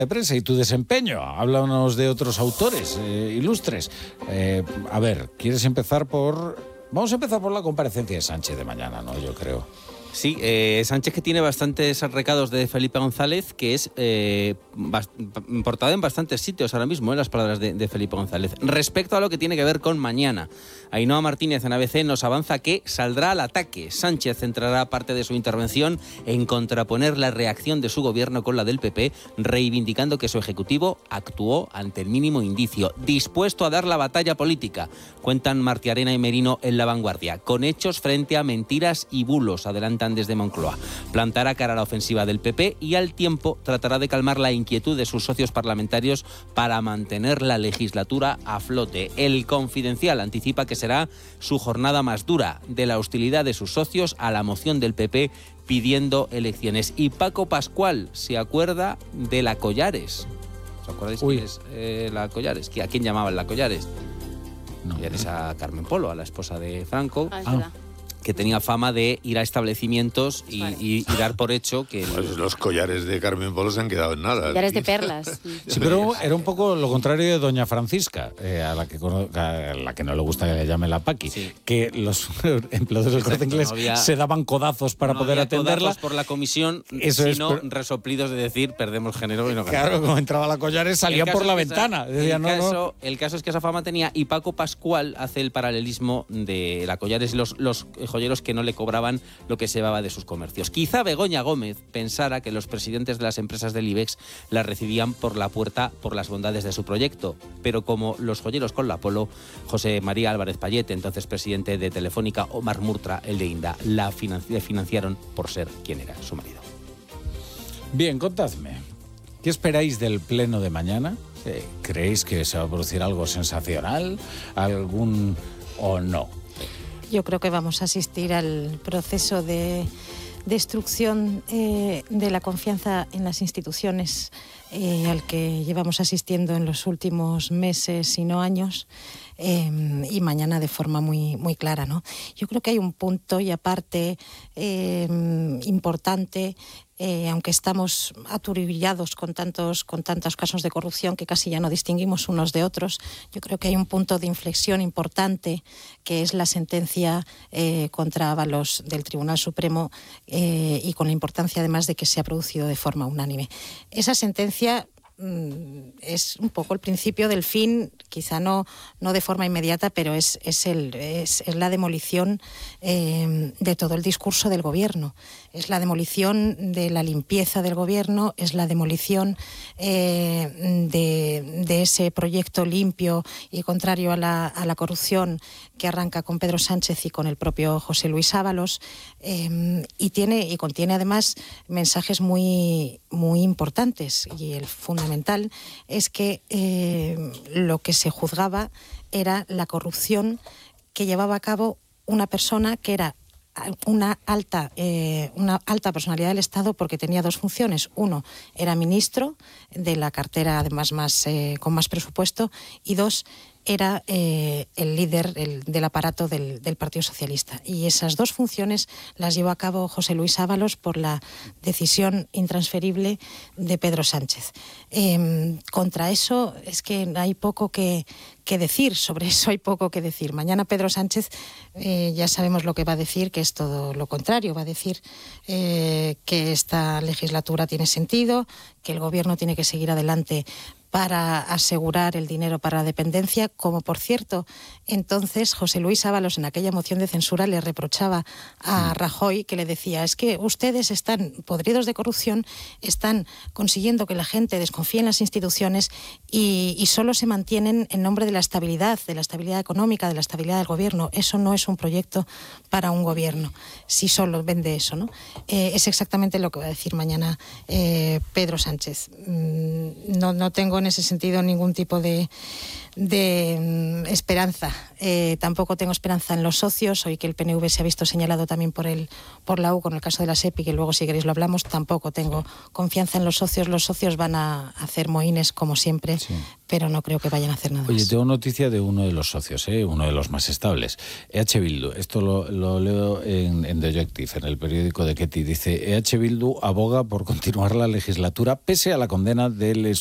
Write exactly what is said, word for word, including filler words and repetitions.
de prensa y tu desempeño. Háblanos de otros autores eh, ilustres. Eh, a ver, ¿quieres empezar por...? Vamos a empezar por la comparecencia de Sánchez de mañana, ¿no? Yo creo. Sí, eh, Sánchez, que tiene bastantes recados de Felipe González, que es eh, portada en bastantes sitios ahora mismo, en las palabras de, de Felipe González. Respecto a lo que tiene que ver con mañana, Ainhoa Martínez en A B C nos avanza que saldrá al ataque. Sánchez centrará parte de su intervención en contraponer la reacción de su gobierno con la del P P, reivindicando que su ejecutivo actuó ante el mínimo indicio, dispuesto a dar la batalla política. Cuentan Martiarena y Merino en La Vanguardia, con hechos frente a mentiras y bulos, adelante desde Moncloa. Plantará cara a la ofensiva del P P y al tiempo tratará de calmar la inquietud de sus socios parlamentarios para mantener la legislatura a flote. El Confidencial anticipa que será su jornada más dura, de la hostilidad de sus socios a la moción del P P pidiendo elecciones. Y Paco Pascual se acuerda de la Collares. ¿Os acordáis quién es eh, la Collares? ¿A quién llamaban la Collares? No, Collares a Carmen Polo, a la esposa de Franco. Ah, ah. que tenía fama de ir a establecimientos y, vale. y, y dar por hecho que... Pues los collares de Carmen Polo se han quedado en nada. Collares de perlas. Sí, pero era un poco lo contrario de doña Francisca, eh, a, la que, a la que no le gusta que le llame la Paqui, sí. que los empleados del Corte Inglés no había, se daban codazos para no poder había atenderla. Codazos por la comisión, Eso sino es, pero... resoplidos de decir perdemos género y no ganamos. Claro, como entraba la Collares salía por la ventana. Esa, Decía, el, no, caso, no. el caso es que esa fama tenía, y Paco Pascual hace el paralelismo de la Collares y los, los joyeros que no le cobran lo que se llevaba de sus comercios. Quizá Begoña Gómez pensara que los presidentes de las empresas del IBEX la recibían por la puerta por las bondades de su proyecto, pero como los joyeros con la Polo, José María Álvarez Payete, entonces presidente de Telefónica, o Marc Murtra, el de Inda, la financi- financiaron por ser quien era su marido. Bien, contadme, ¿qué esperáis del pleno de mañana? ¿Creéis que se va a producir algo sensacional? ¿Algún o no? Yo creo que vamos a asistir al proceso de destrucción eh, de la confianza en las instituciones eh, al que llevamos asistiendo en los últimos meses, si no años, eh, y mañana de forma muy, muy clara, ¿no? Yo creo que hay un punto y aparte eh, importante. Eh, aunque estamos aturillados con tantos, con tantos casos de corrupción que casi ya no distinguimos unos de otros, yo creo que hay un punto de inflexión importante, que es la sentencia eh, contra Ábalos del Tribunal Supremo, eh, y con la importancia además de que se ha producido de forma unánime. Esa sentencia es un poco el principio del fin, quizá no, no de forma inmediata, pero es, es, el, es, es la demolición eh, de todo el discurso del gobierno. Es la demolición de la limpieza del gobierno, es la demolición eh, de, de ese proyecto limpio y contrario a la, a la corrupción que arranca con Pedro Sánchez y con el propio José Luis Ábalos, eh, y, tiene, y contiene además mensajes muy, muy importantes, y el fundamental es que eh, lo que se juzgaba era la corrupción que llevaba a cabo una persona que era una alta, eh, una alta personalidad del Estado, porque tenía dos funciones. Uno, era ministro de la cartera además más, eh, con más presupuesto, y dos, era eh, el líder el, del aparato del, del Partido Socialista. Y esas dos funciones las llevó a cabo José Luis Ábalos por la decisión intransferible de Pedro Sánchez. Eh, contra eso es que hay poco que, que decir, sobre eso hay poco que decir. Mañana Pedro Sánchez eh, ya sabemos lo que va a decir, que es todo lo contrario. Va a decir eh, que esta legislatura tiene sentido, que el Gobierno tiene que seguir adelante para asegurar el dinero para la dependencia, como por cierto, entonces José Luis Ábalos en aquella moción de censura le reprochaba a Rajoy, que le decía, es que ustedes están podridos de corrupción, están consiguiendo que la gente desconfíe en las instituciones y, y solo se mantienen en nombre de la estabilidad, de la estabilidad económica, de la estabilidad del gobierno. Eso no es un proyecto para un gobierno, si solo vende eso, ¿no? Eh, es exactamente lo que va a decir mañana eh, Pedro Sánchez. Mm, no, no tengo en ese sentido ningún tipo de, de mm, esperanza. Eh, tampoco tengo esperanza en los socios. Hoy que el P N V se ha visto señalado también por el por la U con el caso de la SEPI, que luego si queréis lo hablamos, tampoco tengo confianza en los socios. Los socios van a hacer mohines como siempre, sí, pero no creo que vayan a hacer nada Oye, más. tengo noticia de uno de los socios, ¿eh? Uno de los más estables. E H Bildu, esto lo, lo leo en, en The Objective, en el periódico de Ketty, dice: E H Bildu aboga por continuar la legislatura pese a la condena del